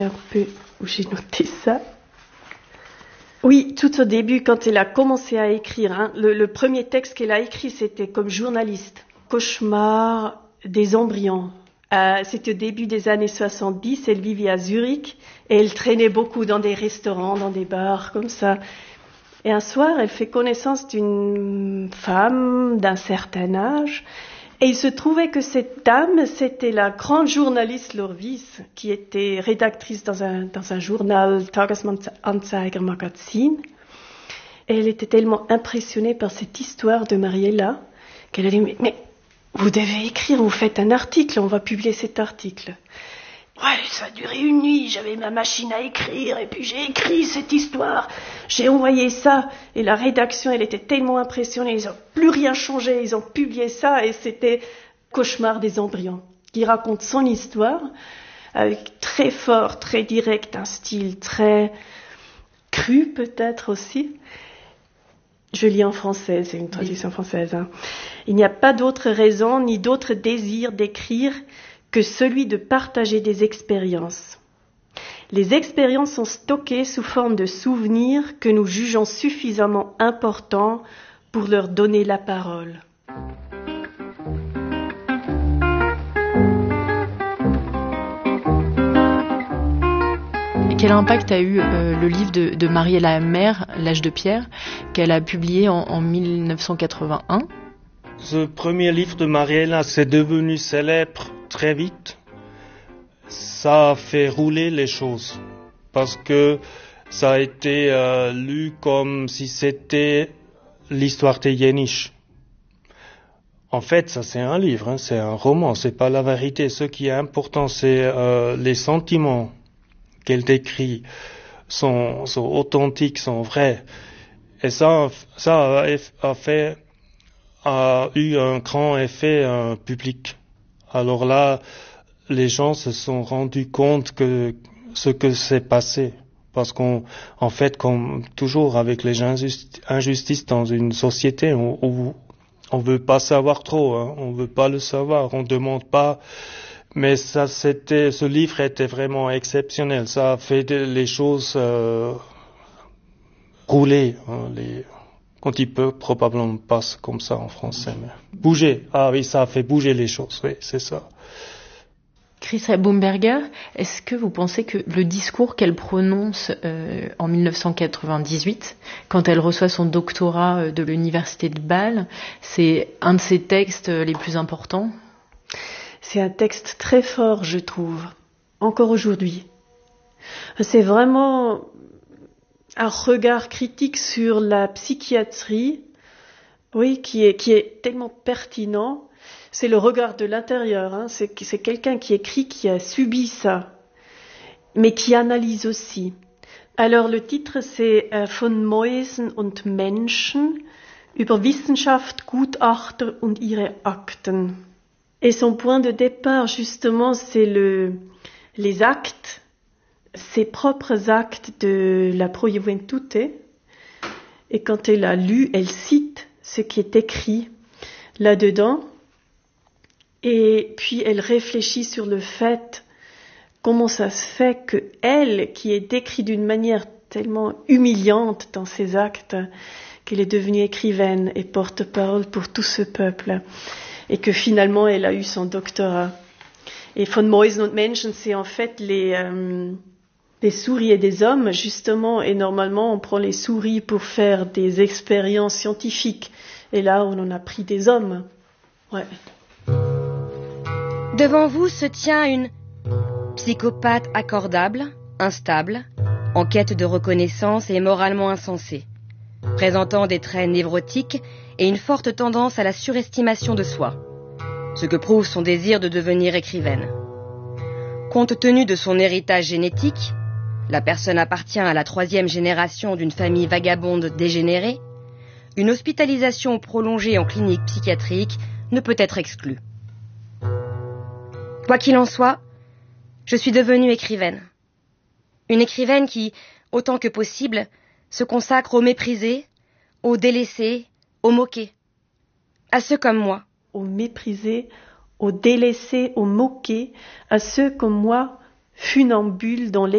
Un peu où j'ai noté ça. Oui, tout au début, quand elle a commencé à écrire, le premier texte qu'elle a écrit, c'était comme journaliste. Cauchemar des embryons. C'était au début des années 70, elle vivait à Zurich et elle traînait beaucoup dans des restaurants, dans des bars, comme ça. Et un soir, elle fait connaissance d'une femme d'un certain âge. Et il se trouvait que cette dame, c'était la grande journaliste Lorvis, qui était rédactrice dans un journal, Tagesanzeiger Magazin. Et elle était tellement impressionnée par cette histoire de Mariella qu'elle a dit, mais vous devez écrire, vous faites un article, on va publier cet article. Ouais, ça a duré une nuit, j'avais ma machine à écrire, et puis j'ai écrit cette histoire, j'ai envoyé ça, et la rédaction, elle était tellement impressionnée, ils n'ont plus rien changé, ils ont publié ça, et c'était Cauchemar des embryons, qui raconte son histoire, avec très fort, très direct, un style très cru peut-être aussi. Je lis en français, c'est une traduction française. Il n'y a pas d'autre raison, ni d'autre désir d'écrire que celui de partager des expériences. Les expériences sont stockées sous forme de souvenirs que nous jugeons suffisamment importants pour leur donner la parole. Et quel impact a eu le livre de Mariella Mère, L'âge de pierre, qu'elle a publié en 1981 ? Ce premier livre de Mariella, c'est devenu célèbre très vite. Ça a fait rouler les choses parce que ça a été lu comme si c'était l'histoire de Jenisch. En fait, ça c'est un livre, c'est un roman, c'est pas la vérité. Ce qui est important, c'est les sentiments qu'elle décrit sont authentiques, sont vrais. Et ça a eu un grand effet public. Alors là, les gens se sont rendus compte que ce que s'est passé. Parce qu'en fait, comme toujours avec les injustices dans une société, on veut pas savoir trop, on veut pas le savoir, on demande pas. Mais ce livre était vraiment exceptionnel. Ça a fait les choses rouler, on dit probablement pas comme ça en français, mais bouger. Ah oui, ça a fait bouger les choses, oui, c'est ça. Chris Baumberger, est-ce que vous pensez que le discours qu'elle prononce en 1998, quand elle reçoit son doctorat de l'université de Bâle, c'est un de ses textes les plus importants ? C'est un texte très fort, je trouve, encore aujourd'hui. C'est vraiment un regard critique sur la psychiatrie, oui, qui est tellement pertinent. C'est le regard de l'intérieur, c'est quelqu'un qui écrit, qui a subi ça, mais qui analyse aussi. Alors le titre c'est Von Mäusen und Menschen über Wissenschaft, Gutachter und ihre Akten. Et son point de départ justement c'est les actes, ses propres actes de la Pro Juventute. Et quand elle a lu, elle cite ce qui est écrit là-dedans. Et puis elle réfléchit sur le fait, comment ça se fait que elle, qui est décrite d'une manière tellement humiliante dans ses actes, qu'elle est devenue écrivaine et porte-parole pour tout ce peuple, et que finalement elle a eu son doctorat. Et von Mäusen und Menschen, c'est en fait des souris et des hommes, justement, et normalement on prend les souris pour faire des expériences scientifiques, et là on en a pris des hommes. Ouais. Devant vous se tient une psychopathe accordable, instable, en quête de reconnaissance et moralement insensée, présentant des traits névrotiques et une forte tendance à la surestimation de soi, ce que prouve son désir de devenir écrivaine. Compte tenu de son héritage génétique, la personne appartient à la 3e génération d'une famille vagabonde dégénérée, une hospitalisation prolongée en clinique psychiatrique ne peut être exclue. Quoi qu'il en soit, je suis devenue écrivaine. Une écrivaine qui, autant que possible, se consacre aux méprisés, aux délaissés, aux moqués. À ceux comme moi. Aux méprisés, aux délaissés, aux moqués, à ceux comme moi, funambules dans